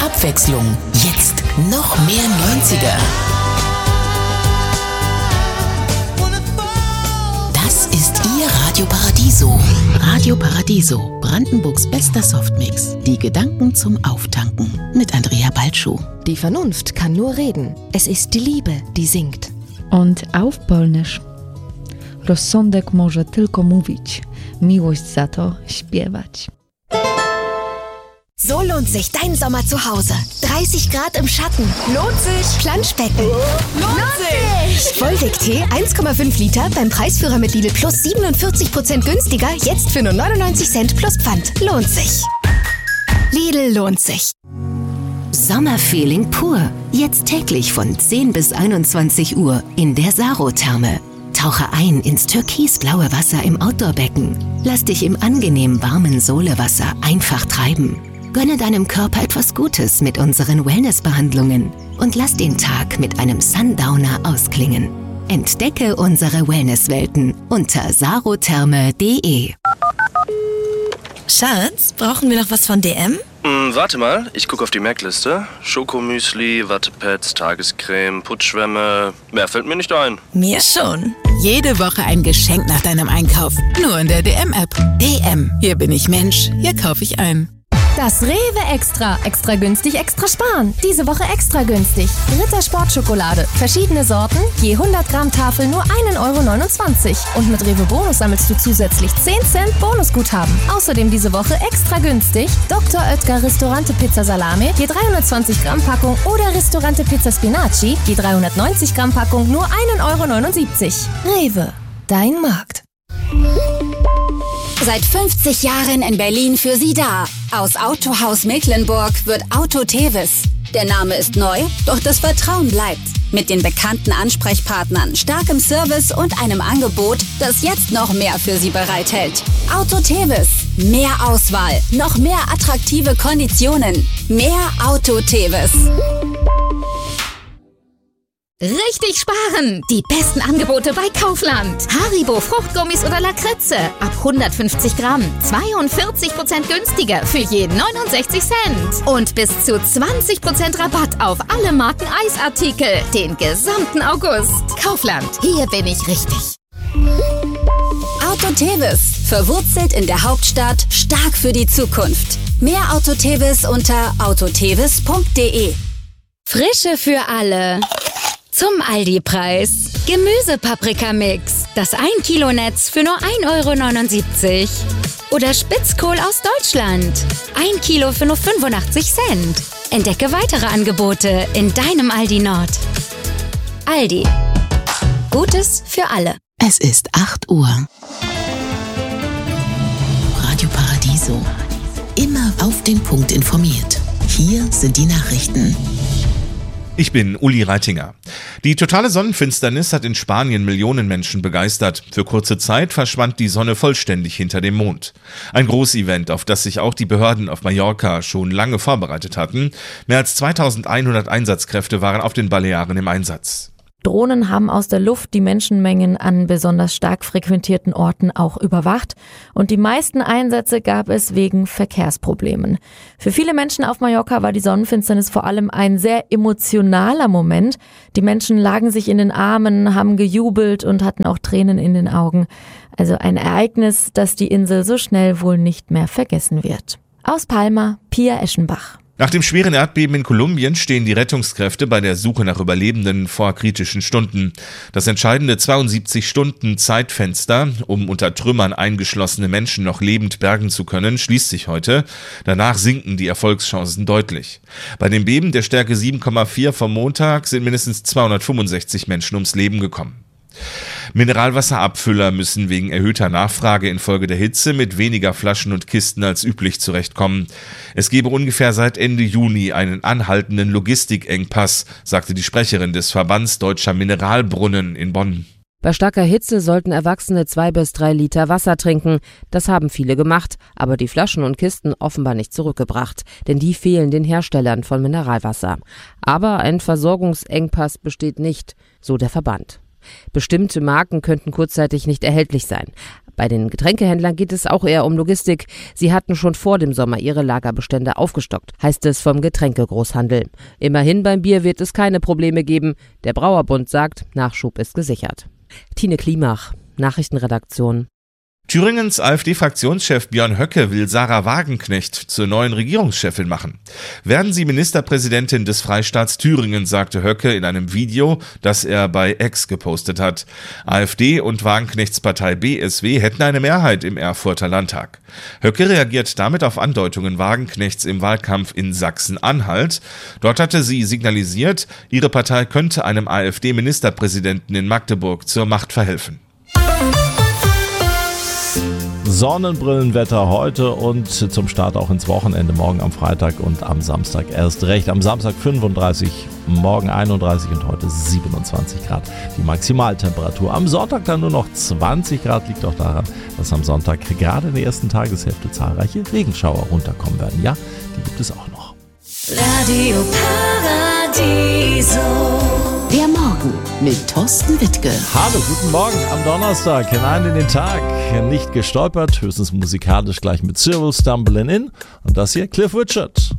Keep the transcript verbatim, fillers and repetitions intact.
Abwechslung. Jetzt noch mehr neunziger. Das ist Ihr Radio Paradiso. Radio Paradiso, Brandenburgs bester Softmix. Die Gedanken zum Auftanken mit Andrea Balschuh. Die Vernunft kann nur reden. Es ist die Liebe, die singt. Und auf Polnisch. Rozsądek może tylko mówić. Miłość za to śpiewać. So lohnt sich dein Sommer zu Hause. dreißig Grad im Schatten. Lohnt sich. Planschbecken. Lohnt sich. Vollweg-Tee eins Komma fünf Liter beim Preisführer mit Lidl Plus siebenundvierzig Prozent günstiger. Jetzt für nur neunundneunzig Cent plus Pfand. Lohnt sich. Lidl lohnt sich. Sommerfeeling pur. Jetzt täglich von zehn bis einundzwanzig Uhr in der Saro-Therme. Tauche ein ins türkisblaue Wasser im Outdoor-Becken. Lass dich im angenehm warmen Solewasser einfach treiben. Gönne deinem Körper etwas Gutes mit unseren Wellnessbehandlungen und lass den Tag mit einem Sundowner ausklingen. Entdecke unsere Wellnesswelten unter sarotherme punkt de. Schatz, brauchen wir noch was von D M? Hm, warte mal, ich gucke auf die Merkliste. Schokomüsli, Wattepads, Tagescreme, Putzschwämme. Mehr fällt mir nicht ein. Mir schon. Jede Woche ein Geschenk nach deinem Einkauf. Nur in der D M-App. D M. Hier bin ich Mensch. Hier kaufe ich ein. Das Rewe Extra. Extra günstig, extra sparen. Diese Woche extra günstig. Ritter Sportschokolade. Verschiedene Sorten. Je hundert Gramm Tafel nur ein Euro neunundzwanzig. Und mit Rewe Bonus sammelst du zusätzlich zehn Cent Bonusguthaben. Außerdem diese Woche extra günstig. Doktor Oetker Ristorante Pizza Salami. Je dreihundertzwanzig Gramm Packung. Oder Ristorante Pizza Spinaci. Je dreihundertneunzig Gramm Packung nur ein Euro neunundsiebzig. Rewe. Dein Markt. Seit fünfzig Jahren in Berlin für Sie da. Aus Autohaus Mecklenburg wird Auto Tevis. Der Name ist neu, doch das Vertrauen bleibt. Mit den bekannten Ansprechpartnern, starkem Service und einem Angebot, das jetzt noch mehr für Sie bereithält. Auto Tevis. Mehr Auswahl, noch mehr attraktive Konditionen. Mehr Auto Tevis. Richtig sparen! Die besten Angebote bei Kaufland. Haribo, Fruchtgummis oder Lakritze. Ab hundertfünfzig Gramm. zweiundvierzig Prozent günstiger für je neunundsechzig Cent. Und bis zu zwanzig Prozent Rabatt auf alle Marken Eisartikel. Den gesamten August. Kaufland. Hier bin ich richtig. Auto Tevis. Verwurzelt in der Hauptstadt. Stark für die Zukunft. Mehr Auto Tevis unter autotevis punkt de. Frische für alle. Zum Aldi-Preis. Gemüsepaprikamix. Das ein Kilo Netz für nur ein Euro neunundsiebzig. Oder Spitzkohl aus Deutschland. ein Kilo für nur fünfundachtzig Cent. Entdecke weitere Angebote in deinem Aldi Nord. Aldi. Gutes für alle. Es ist acht Uhr. Radio Paradiso. Immer auf den Punkt informiert. Hier sind die Nachrichten. Ich bin Uli Reitinger. Die totale Sonnenfinsternis hat in Spanien Millionen Menschen begeistert. Für kurze Zeit verschwand die Sonne vollständig hinter dem Mond. Ein Großevent, auf das sich auch die Behörden auf Mallorca schon lange vorbereitet hatten. Mehr als zweitausendeinhundert Einsatzkräfte waren auf den Balearen im Einsatz. Drohnen haben aus der Luft die Menschenmengen an besonders stark frequentierten Orten auch überwacht und die meisten Einsätze gab es wegen Verkehrsproblemen. Für viele Menschen auf Mallorca war die Sonnenfinsternis vor allem ein sehr emotionaler Moment. Die Menschen lagen sich in den Armen, haben gejubelt und hatten auch Tränen in den Augen. Also ein Ereignis, das die Insel so schnell wohl nicht mehr vergessen wird. Aus Palma, Pia Eschenbach. Nach dem schweren Erdbeben in Kolumbien stehen die Rettungskräfte bei der Suche nach Überlebenden vor kritischen Stunden. Das entscheidende zweiundsiebzig Stunden Zeitfenster, um unter Trümmern eingeschlossene Menschen noch lebend bergen zu können, schließt sich heute. Danach sinken die Erfolgschancen deutlich. Bei dem Beben der Stärke sieben Komma vier vom Montag sind mindestens zweihundertfünfundsechzig Menschen ums Leben gekommen. Mineralwasserabfüller müssen wegen erhöhter Nachfrage infolge der Hitze mit weniger Flaschen und Kisten als üblich zurechtkommen. Es gebe ungefähr seit Ende Juni einen anhaltenden Logistikengpass, sagte die Sprecherin des Verbands Deutscher Mineralbrunnen in Bonn. Bei starker Hitze sollten Erwachsene zwei bis drei Liter Wasser trinken. Das haben viele gemacht, aber die Flaschen und Kisten offenbar nicht zurückgebracht, denn die fehlen den Herstellern von Mineralwasser. Aber ein Versorgungsengpass besteht nicht, so der Verband. Bestimmte Marken könnten kurzzeitig nicht erhältlich sein. Bei den Getränkehändlern geht es auch eher um Logistik. Sie hatten schon vor dem Sommer ihre Lagerbestände aufgestockt, heißt es vom Getränkegroßhandel. Immerhin beim Bier wird es keine Probleme geben. Der Brauerbund sagt, Nachschub ist gesichert. Tine Klimach, Nachrichtenredaktion. Thüringens AfD-Fraktionschef Björn Höcke will Sarah Wagenknecht zur neuen Regierungschefin machen. Werden Sie Ministerpräsidentin des Freistaats Thüringen, sagte Höcke in einem Video, das er bei X gepostet hat. AfD und Wagenknechts Partei B S W hätten eine Mehrheit im Erfurter Landtag. Höcke reagiert damit auf Andeutungen Wagenknechts im Wahlkampf in Sachsen-Anhalt. Dort hatte sie signalisiert, ihre Partei könnte einem AfD-Ministerpräsidenten in Magdeburg zur Macht verhelfen. Sonnenbrillenwetter heute und zum Start auch ins Wochenende, morgen am Freitag und am Samstag erst recht. Am Samstag fünfunddreißig, morgen einunddreißig und heute siebenundzwanzig Grad die Maximaltemperatur. Am Sonntag dann nur noch zwanzig Grad, liegt auch daran, dass am Sonntag gerade in der ersten Tageshälfte zahlreiche Regenschauer runterkommen werden. Ja, die gibt es auch noch. Radio Paradiso. Der Morgen mit Thorsten Wittke. Hallo, guten Morgen am Donnerstag hinein in den Tag. Nicht gestolpert, höchstens musikalisch gleich mit Cyril Stumbling In. Und das hier Cliff Richard.